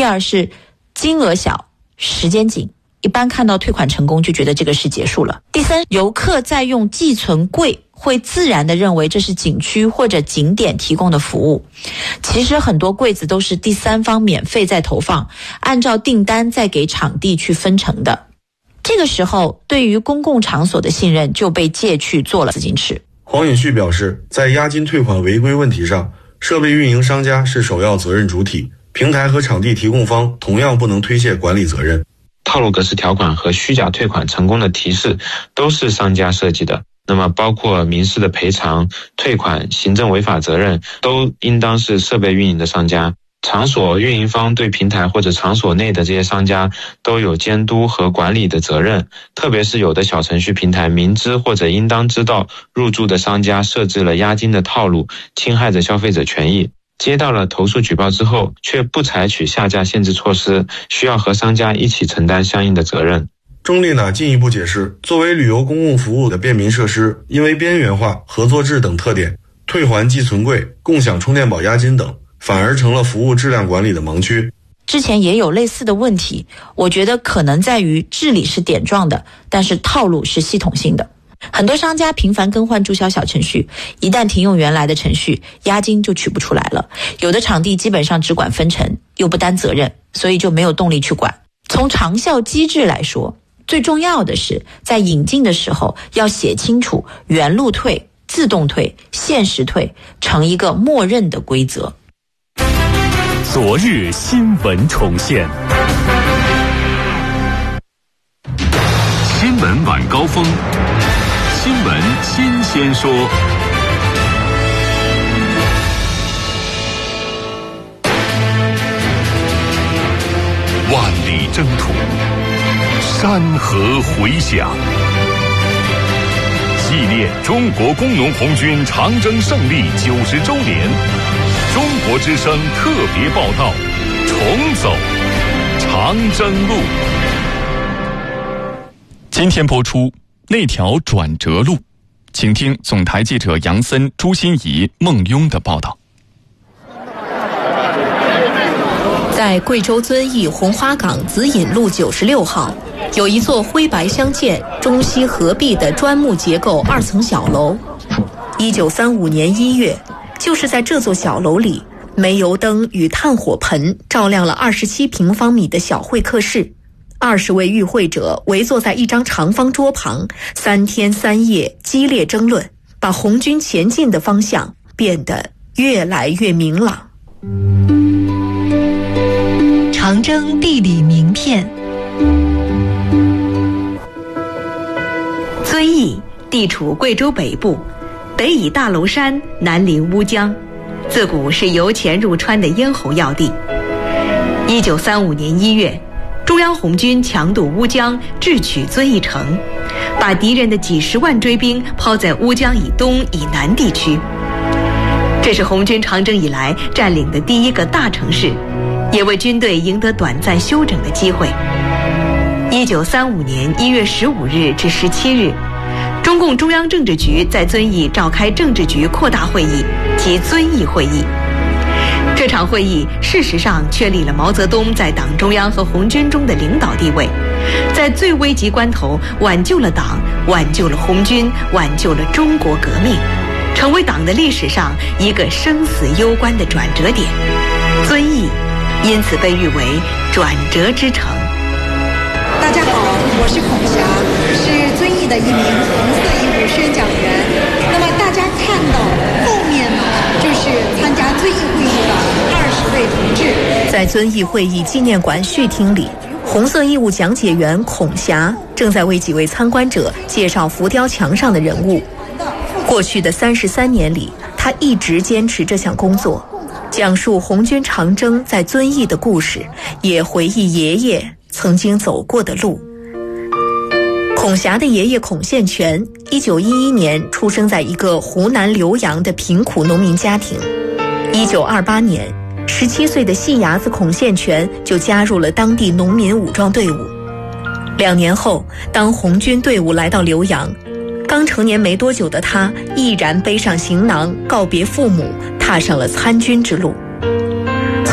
二是金额小，时间紧，一般看到退款成功就觉得这个事结束了。第三，游客在用寄存柜会自然地认为这是景区或者景点提供的服务，其实很多柜子都是第三方免费在投放，按照订单再给场地去分成的。这个时候对于公共场所的信任就被借去做了资金池。 黄允旭表示，在押金退款违规问题上，设备运营商家是首要责任主体，平台和场地提供方同样不能推卸管理责任。 套路格式条款和虚假退款成功的提示都是商家设计的，那么包括民事的赔偿、退款、行政违法责任都应当是设备运营的商家。场所运营方对平台或者场所内的这些商家都有监督和管理的责任，特别是有的小程序平台明知或者应当知道入驻的商家设置了押金的套路，侵害着消费者权益，接到了投诉举报之后却不采取下架限制措施，需要和商家一起承担相应的责任。 钟丽娜进一步解释，作为旅游公共服务的便民设施，因为边缘化、合作制等特点，退还寄存柜、共享充电宝押金等反而成了服务质量管理的盲区。 之前也有类似的问题，我觉得可能在于治理是点状的，但是套路是系统性的。很多商家频繁更换注销小程序，一旦停用原来的程序，押金就取不出来了。有的场地基本上只管分成，又不担责任，所以就没有动力去管。从长效机制来说，最重要的是在引进的时候要写清楚原路退、自动退、限时退，成一个默认的规则。 昨日新闻重现，新闻晚高峰，新闻新鲜说。万里征途，山河回响，纪念中国工农红军长征胜利90周年，中国之声特别报道，重走长征路。今天播出那条转折路，请听总台记者杨森、朱欣怡、孟雍的报道。 在贵州遵义红花岗紫引路96号，有一座灰白相间、中西合璧的砖木结构2层小楼。1935年1月，就是在这座小楼里，煤油灯与炭火盆照亮了27平方米的小会客室。20位与会者围坐在一张长方桌旁，3天3夜激烈争论，把红军前进的方向变得越来越明朗。 长征地理名片。 遵义地处贵州北部，北倚大娄山，南临乌江，自古是由钱入川的咽喉要地。1935年1月，中央红军强渡乌江，智取遵义城，把敌人的几十万追兵抛在乌江以东以南地区。这是红军长征以来占领的第一个大城市，也为军队赢得短暂休整的机会。1935年1月15日至17日，中共中央政治局在遵义召开政治局扩大会议及遵义会议。这场会议事实上确立了毛泽东在党中央和红军中的领导地位，在最危急关头挽救了党，挽救了红军，挽救了中国革命，成为党的历史上一个生死攸关的转折点。遵义因此被誉为转折之城。 大家好，我是孔霞，是遵义的一名红色义务宣讲员。那么大家看到后面呢，就是参加遵义会议的20位同志。 在遵义会议纪念馆序厅里，红色义务讲解员孔霞正在为几位参观者介绍浮雕墙上的人物。过去的33年里，他一直坚持这项工作，讲述红军长征在遵义的故事，也回忆爷爷曾经走过的路。孔霞的爷爷孔宪全1911年出生在一个湖南浏阳的贫苦农民家庭。1928年，17岁的细伢子孔宪全就加入了当地农民武装队伍。2年后，当红军队伍来到浏阳，刚成年没多久的他毅然背上行囊，告别父母，踏上了参军之路。从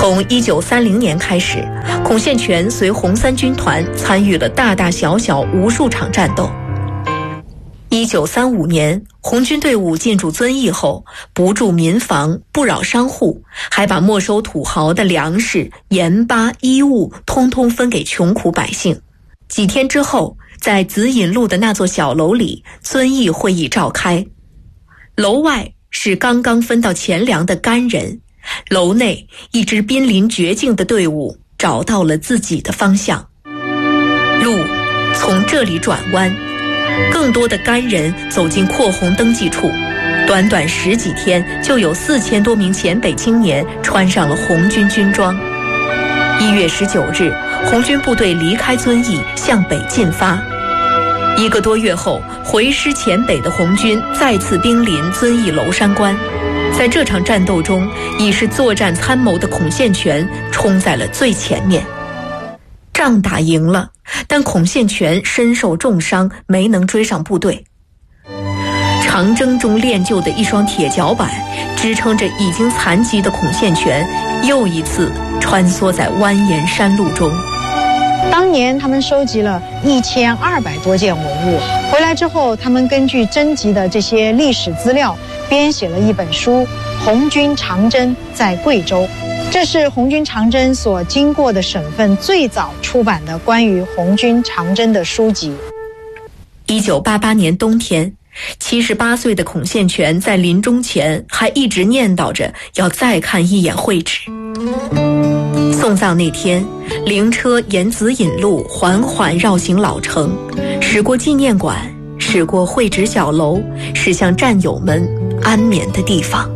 从1930年开始，孔宪全随红三军团参与了大大小小无数场战斗。1935年，红军队伍进驻遵义后，不筑民房，不扰商户，还把没收土豪的粮食、盐巴、衣物通通分给穷苦百姓。几天之后，在紫隐路的那座小楼里，遵义会议召开。楼外是刚刚分到钱粮的干人，楼内一支濒临绝境的队伍找到了自己的方向。路从这里转弯，更多的干人走进扩红登记处，短短10几天就有4000多名黔北青年穿上了红军军装。1月19日，红军部队离开遵义，向北进发。1个多月后，回师黔北的红军再次兵临遵义娄山关。在这场战斗中，已是作战参谋的孔宪全冲在了最前面。仗打赢了，但孔宪全身受重伤，没能追上部队。长征中练就的一双铁脚板，支撑着已经残疾的孔宪全，又一次穿梭在蜿蜒山路中。 当年他们收集了1200多件文物，回来之后，他们根据征集的这些历史资料，编写了一本书《红军长征在贵州》。这是红军长征所经过的省份最早出版的关于红军长征的书籍。 1988年冬天，78岁的孔宪全在临终前还一直念叨着要再看一眼会址。送葬那天，灵车沿紫隐路缓缓绕行老城，驶过纪念馆，驶过会址小楼，驶向战友们安眠的地方。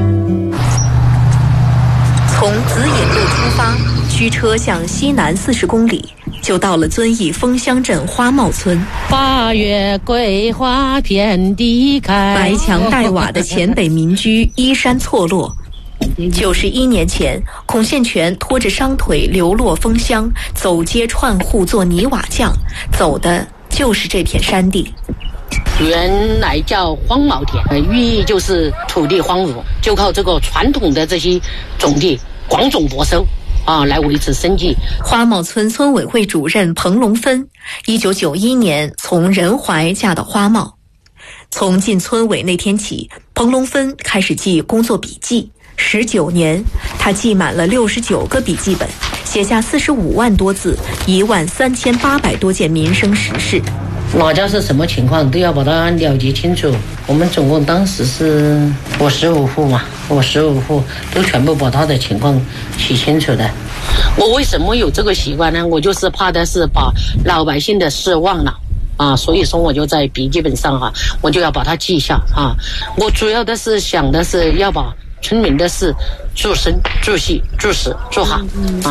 从紫隐路出发，驱车向西南40公里，就到了遵义枫乡镇花帽村。 8月桂花遍地开， 白墙黛瓦的黔北民居依山错落。91年前，孔宪全拖着伤腿流落枫乡，走街串户做泥瓦匠，走的就是这片山地。 原来叫荒茅田，寓意就是土地荒芜，就靠这个传统的这些种地广种播收来维持生计。 花帽村村委会主任彭龙芬1991年从仁怀嫁到花帽。从进村委那天起，彭龙芬开始记工作笔记。19年，他记满了69个笔记本，写下45万多字，13800多件民生实事。 哪家是什么情况都要把它了解清楚。我们总共当时是我15户嘛，我15户都全部把他的情况写清楚的。我为什么有这个习惯呢？我就是怕的是把老百姓的事忘了所以说我就在笔记本上我就要把它记下我主要的是想的是要把村民的事住生住细住死住好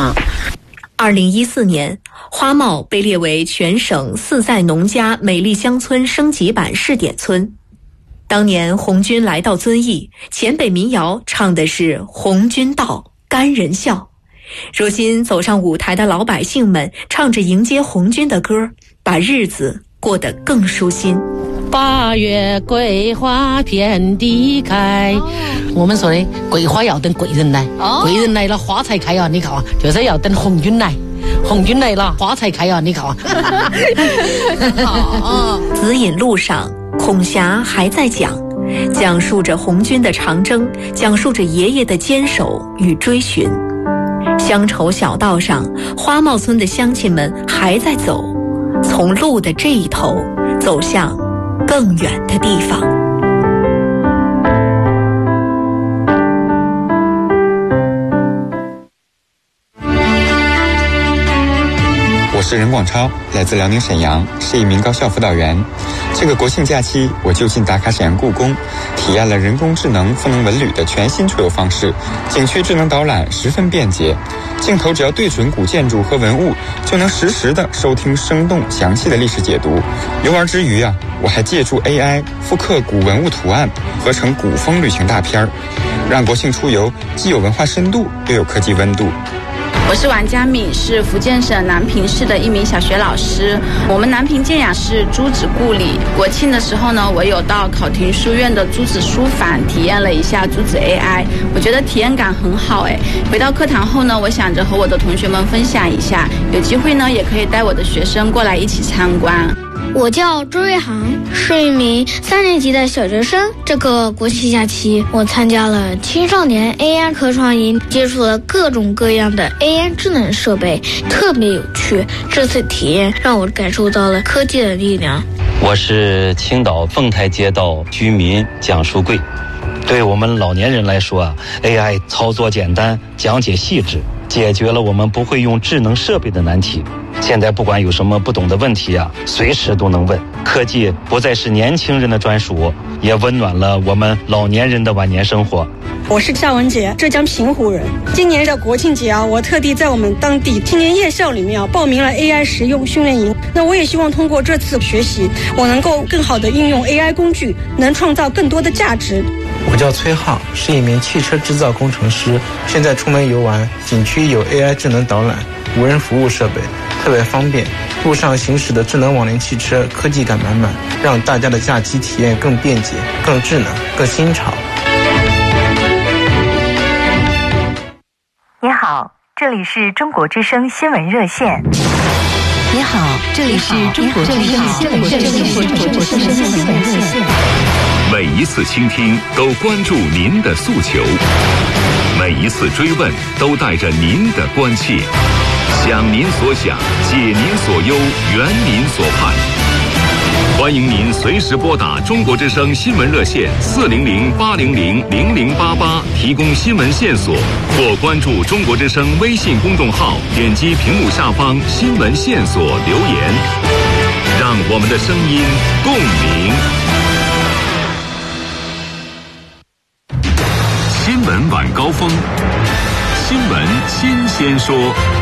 2014年，花帽被列为全省4在农家美丽乡村升级版试点村。当年红军来到遵义，黔北民谣唱的是红军到，干人笑。如今走上舞台的老百姓们唱着迎接红军的歌，把日子过得更舒心。 8月桂花遍地开，我们说的桂花要等贵人来，贵人来了花才开你看就是要等红军来，红军来了花才开你看好，紫隐路上，孔霞还在讲述着红军的长征，讲述着爷爷的坚守与追寻。乡愁小道上，花帽村的乡亲们还在走，从路的这一头走向更远的地方。 我是任广超，来自辽宁沈阳，是一名高校辅导员。这个国庆假期，我就近打卡沈阳故宫，体验了人工智能赋能文旅的全新出游方式。景区智能导览十分便捷，镜头只要对准古建筑和文物，就能实时的收听生动详细的历史解读。游玩之余我还借助 AI 复刻古文物图案，合成古风旅行大片，让国庆出游既有文化深度，又有科技温度。 我是王佳敏，是福建省南平市的一名小学老师。我们南平建雅市朱子故里，国庆的时候呢，我有到考亭书院的朱子书房体验了一下朱子 AI， 我觉得体验感很好哎。回到课堂后呢，我想着和我的同学们分享一下，有机会呢也可以带我的学生过来一起参观。 我叫周瑞航，是一名3年级的小学生。这个国庆假期，我参加了青少年 AI 科创营，接触了各种各样的 AI 智能设备，特别有趣。这次体验让我感受到了科技的力量。 我是青岛凤台街道居民蒋书贵。对我们老年人来说啊 ，AI 操作简单，讲解细致，解决了我们不会用智能设备的难题。现在不管有什么不懂的问题啊，随时都能问。科技不再是年轻人的专属，也温暖了我们老年人的晚年生活。 我是夏文杰，浙江平湖人。今年的国庆节啊，我特地在我们当地青年夜校里面啊报名了 AI 实用训练营。那我也希望通过这次学习，我能够更好的运用 AI 工具，能创造更多的价值。 我叫崔浩，是一名汽车制造工程师。现在出门游玩，景区有 AI 智能导览、无人服务设备，特别方便。路上行驶的智能网联汽车，科技感满满，让大家的假期体验更便捷、更智能、更新潮。 你好，这里是中国之声新闻热线。 你好，这里是中国之声新闻热线。 每一次倾听都关注您的诉求，每一次追问都带着您的关切，想您所想，解您所忧，圆您所盼。欢迎您随时拨打中国之声新闻热线400-800-0088提供新闻线索，或关注中国之声微信公众号，点击屏幕下方新闻线索留言，让我们的声音共鸣。新闻晚高峰，新闻新鲜说。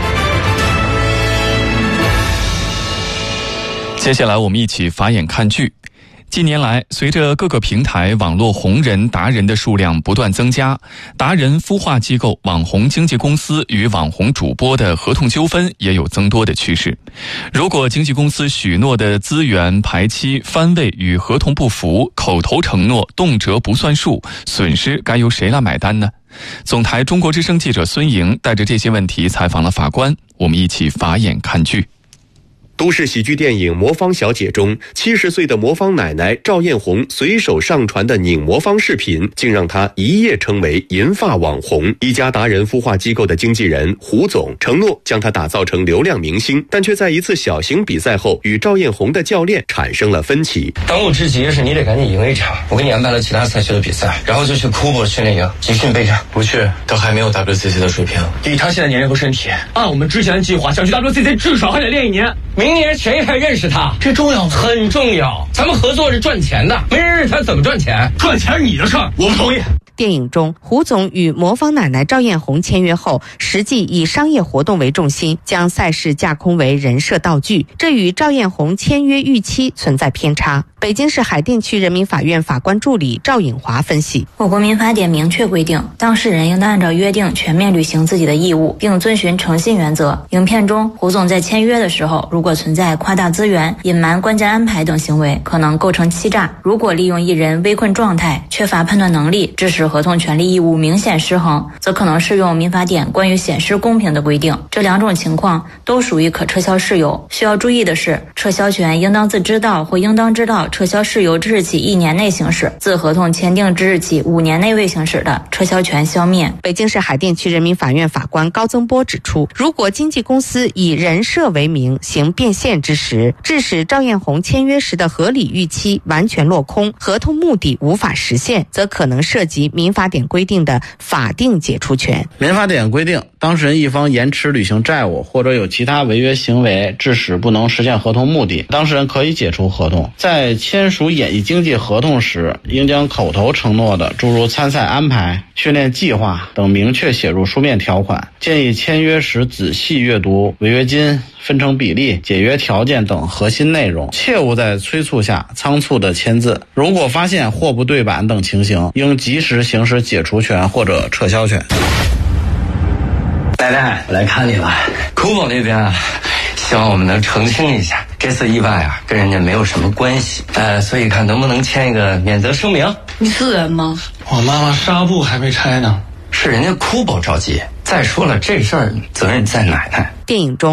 接下来我们一起法眼看剧。近年来，随着各个平台网络红人达人的数量不断增加，达人孵化机构、网红经纪公司与网红主播的合同纠纷也有增多的趋势。如果经纪公司许诺的资源、排期、番位与合同不符，口头承诺动辄不算数，损失该由谁来买单呢？总台中国之声记者孙莹带着这些问题采访了法官，我们一起法眼看剧。 都市喜剧电影《魔方小姐》中，70岁的魔方奶奶赵艳红随手上传的拧魔方视频，竟让她一夜成为银发网红。一家达人孵化机构的经纪人胡总承诺将她打造成流量明星，但却在一次小型比赛后与赵艳红的教练产生了分歧。 当务之急是你得赶紧赢一场，我给你安排了其他赛区的比赛，然后就去库珀训练营集训备战。不去，他还没有 WCC 的水平。以他现在年龄和身体，按我们之前的计划，想去 WCC 至少还得练1年。明年谁还认识他？这重要吗？很重要。咱们合作是赚钱的，没人认识他怎么赚钱？赚钱是你的事儿，我不同意。 电影中，胡总与魔方奶奶赵艳红签约后，实际以商业活动为重心，将赛事架空为人设道具，这与赵艳红签约预期存在偏差。北京市海淀区人民法院法官助理赵颖华分析， 我国民法典明确规定，当事人应当按照约定全面履行自己的义务，并遵循诚信原则。影片中，胡总在签约的时候，如果存在夸大资源、隐瞒关键安排等行为，可能构成欺诈。如果利用一人危困状态、缺乏判断能力，致使合同权利义务明显失衡，则可能适用民法典关于显失公平的规定。这两种情况都属于可撤销事由。需要注意的是，撤销权应当自知道或应当知道撤销事由之日起1年内行使，自合同签订之日起5年内未行使的，撤销权消灭。 北京市海淀区人民法院法官高增波指出，如果经纪公司以人设为名行变现之时，致使赵艳红签约时的合理预期完全落空，合同目的无法实现，则可能涉及民法典规定的法定解除权。 民法典规定，当事人一方延迟履行债务或者有其他违约行为，致使不能实现合同目的，当事人可以解除合同。在签署演艺经纪合同时，应将口头承诺的诸如参赛安排、训练计划等明确写入书面条款。建议签约时仔细阅读违约金、分成比例、解约条件等核心内容，切勿在催促下仓促的签字。如果发现货不对版等情形，应及时行使解除权或者撤销权。 奶奶，我来看你了。酷宝那边啊，希望我们能澄清一下，这次意外啊跟人家没有什么关系，所以看能不能签一个免责声明。 你是人吗？ 我妈妈纱布还没拆呢，是人家酷宝着急。再说了，这事儿责任在奶奶。 电影中